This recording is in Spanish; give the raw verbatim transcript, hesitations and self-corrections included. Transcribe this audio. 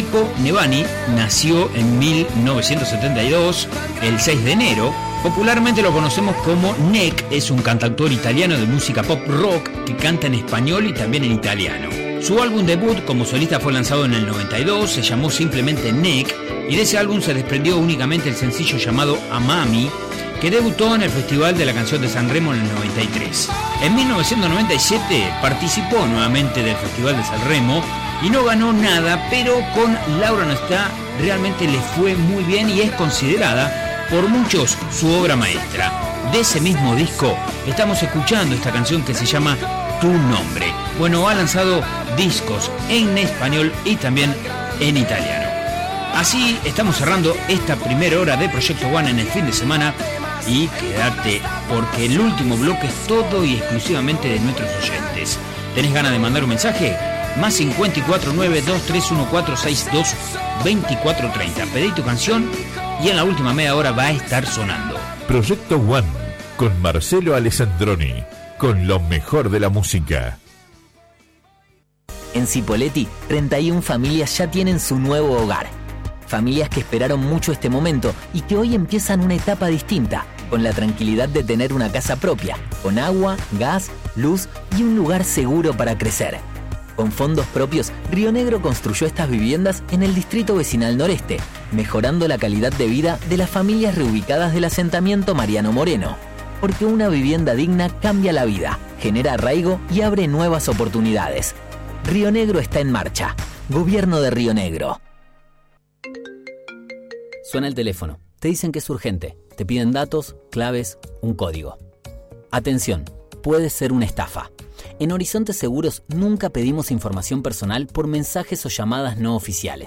Enrico Nevani nació en mil novecientos setenta y dos, el seis de enero. Popularmente lo conocemos como Neck, es un cantautor italiano de música pop rock que canta en español y también en italiano. Su álbum debut como solista fue lanzado en el noventa y dos, se llamó simplemente Neck, y de ese álbum se desprendió únicamente el sencillo llamado Amami, que debutó en el Festival de la Canción de San Remo en el noventa y tres. En mil novecientos noventa y siete participó nuevamente del Festival de San Remo y no ganó nada, pero con Laura no está realmente le fue muy bien y es considerada por muchos su obra maestra. De ese mismo disco estamos escuchando esta canción que se llama Tu Nombre. Bueno, ha lanzado discos en español y también en italiano. Así estamos cerrando esta primera hora de Proyecto One en el fin de semana. Y quédate, porque el último bloque es todo y exclusivamente de nuestros oyentes. ¿Tenés ganas de mandar un mensaje? Más cinco cuatro nueve, dos tres uno cuatro, seis dos, dos cuatro tres cero. Pedí tu canción y en la última media hora va a estar sonando. Proyecto One con Marcelo Alessandroni, con lo mejor de la música. En Cipolletti, treinta y una familias ya tienen su nuevo hogar. Familias que esperaron mucho este momento y que hoy empiezan una etapa distinta, con la tranquilidad de tener una casa propia, con agua, gas, luz y un lugar seguro para crecer. Con fondos propios, Río Negro construyó estas viviendas en el distrito vecinal noreste, mejorando la calidad de vida de las familias reubicadas del asentamiento Mariano Moreno. Porque una vivienda digna cambia la vida, genera arraigo y abre nuevas oportunidades. Río Negro está en marcha. Gobierno de Río Negro. Suena el teléfono. Te dicen que es urgente. Te piden datos, claves, un código. Atención, puede ser una estafa. En Horizonte Seguros nunca pedimos información personal por mensajes o llamadas no oficiales.